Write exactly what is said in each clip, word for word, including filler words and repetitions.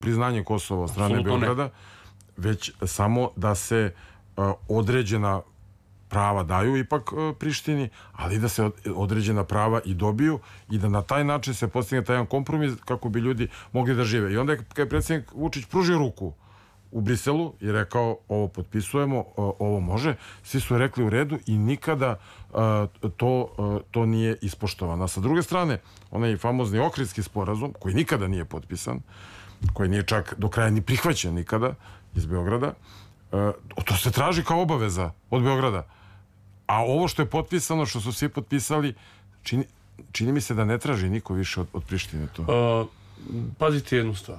priznanje Kosova od strane Beograda, već samo da se određena prava daju ipak Prištini, ali da se određena prava i dobiju i da na taj način se postigne taj jedan kompromis kako bi ljudi mogli da žive. I onda je kada je predsjednik Vučić pružio ruku u Briselu i rekao ovo potpisujemo, ovo može, svi su rekli u redu i nikada to, to nije ispoštovano. A sa druge strane, onaj famozni Ohridski sporazum, koji nikada nije potpisan, koji nije čak do kraja ni prihvaćen nikada iz Beograda, to se traži kao obaveza od Beograda. A ovo što je potpisano, što su svi potpisali, čini, čini mi se da ne traži niko više od, od Prištine to. Uh, pazite jednu stvar.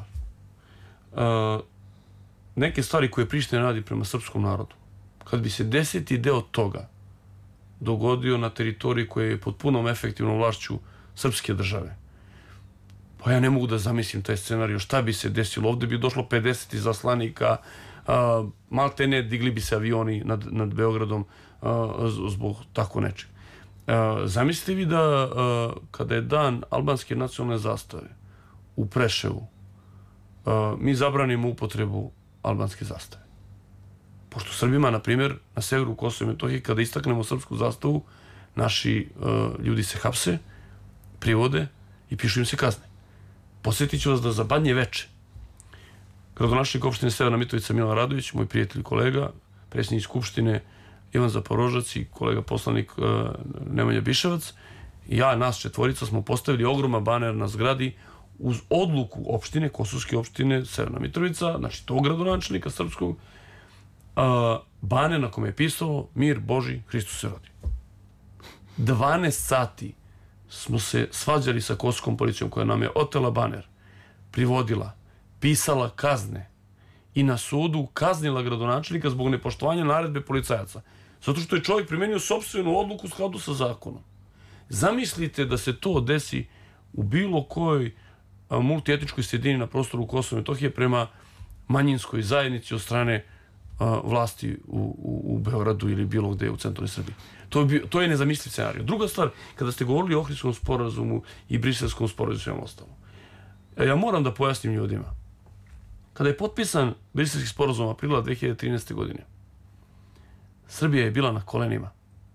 Uh, neke stvari koje Priština radi prema srpskom narodu, kad bi se deseti deo toga dogodio na teritoriji koja je pod punom efektivnom vlašću srpske države, pa ja ne mogu da zamislim taj scenarij, šta bi se desilo. Ovde bi došlo pedeset izaslanika, Uh, malte ne, digli bi se avioni nad, nad Beogradom uh, zbog tako nečeg. Uh, zamislite vi da uh, kada je dan albanske nacionalne zastave u Preševu, uh, mi zabranimo upotrebu albanske zastave. Pošto Srbima, na primjer, na severu Kosova i Metohije, kada istaknemo srpsku zastavu, naši uh, ljudi se hapse, privode i pišu im se kazne. Posjetit ću vas da za Badnje veče gradonačelnik opštine Severna Mitrovica Milan Radović, moj prijatelj i kolega, predsjednik Skupštine Ivan Zaporožac i kolega poslanik uh, Nemanja Biševac, i ja, nas četvorica, smo postavili ogroman baner na zgradi uz odluku opštine, Kosovske opštine Severna Mitrovica, znači tog gradonačelnika srpskog, uh, baner na kome je pisalo Mir Boži, Hristos se rodi. dvanaest sati smo se svađali sa kosovskom policijom koja nam je otela baner, privodila, pisala kazne i na sudu kaznila gradonačelnika zbog nepoštovanja naredbe policajaca. Zato što je čovjek primenio sopstvenu odluku u skladu sa zakonom. Zamislite da se to desi u bilo kojoj multietničkoj sredini na prostoru Kosova i Metohije prema manjinskoj zajednici od strane a, vlasti u, u, u Beogradu ili bilo gde u centralnoj Srbiji. To je, bio, to je nezamisliv scenarij. Druga stvar, kada ste govorili o Ohridskom sporazumu i Briselskom sporazumu i svem ostalom, ja moram da pojasnim ljudima. Kada je potpisan Briselski sporazum aprila dve hiljade trinaeste. godine, Srbija je bila na kolenima.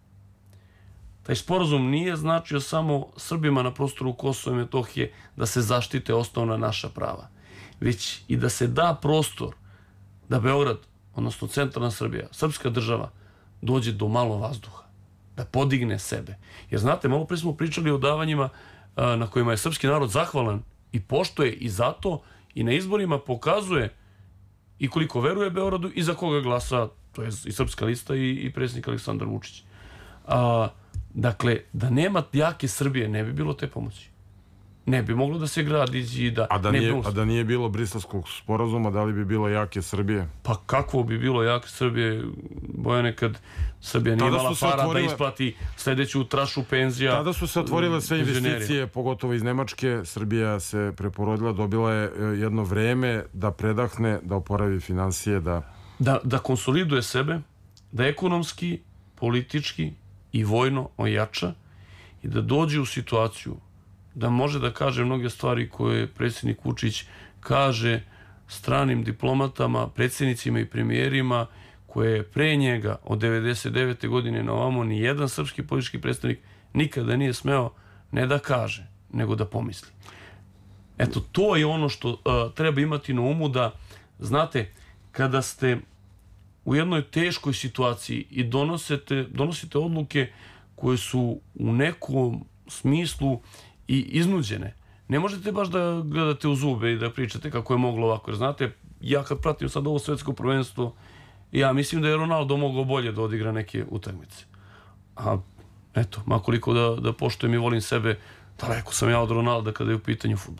Taj sporazum nije značio samo Srbima na prostoru Kosova i Metohije da se zaštite osnovna naša prava, već i da se da prostor da Beograd, odnosno centralna Srbija, srpska država, dođe do malo vazduha, da podigne sebe. Jer znate, malo pre smo pričali o davanjima na kojima je srpski narod zahvalan i poštuje i zato i na izborima pokazuje i koliko veruje Beogradu i za koga glasa, to je i Srpska lista i, i predsjednik Aleksandar Vučić. A, dakle, da nema jake Srbije, ne bi bilo te pomoći. Ne bi moglo da se gradi i da... A da, ne nije, bilo... a da nije bilo Briselskog sporazuma, da li bi bilo jake Srbije? Pa kakvo bi bilo jake Srbije, Bojane, kad Srbija nije imala para otvorile... da isplati sljedeću trašu penzija. Tada su se otvorile sve investicije, pogotovo iz Nemačke. Srbija se preporodila, dobila je jedno vreme da predahne, da oporavi finansije, da... Da, da konsoliduje sebe, da ekonomski, politički i vojno ojača i da dođe u situaciju da može da kaže mnoge stvari koje predsjednik Vučić kaže stranim diplomatama, predsjednicima i premijerima, koje je pre njega od devedeset devete. godine na ovamo ni jedan srpski politički predstavnik nikada nije smeo ne da kaže, nego da pomisli. Eto, to je ono što uh, treba imati na umu, da, znate, kada ste u jednoj teškoj situaciji i donosite, donosite odluke koje su u nekom smislu i iznuđene, ne možete baš da gledate u zube i da pričate kako je moglo ovako. Jer znate, ja kad pratim sad ovo svetsko prvenstvo, ja mislim da je Ronaldo mogao bolje da odigra neke utakmice. A eto, makoliko da, da poštujem i volim sebe, daleko sam ja od Ronalda kada je u pitanju fudbal.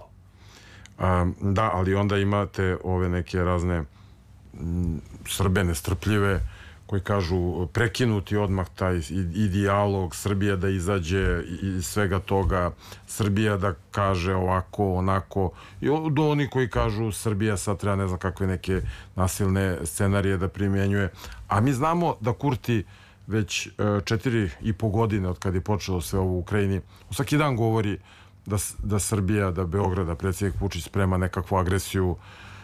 A, da, ali onda imate ove neke razne m, Srbe nestrpljive koji kažu prekinuti odmah taj i, i dijalog, Srbija da izađe iz svega toga, Srbija da kaže ovako, onako, i do oni koji kažu Srbija sad treba ne znam kakve neke nasilne scenarije da primjenjuje. A mi znamo da Kurti već četiri i po godine od kad je počelo sve ovo u Ukrajini, svaki dan govori da, da Srbija, da Beograd, da predsjednik Vučić sprema nekakvu agresiju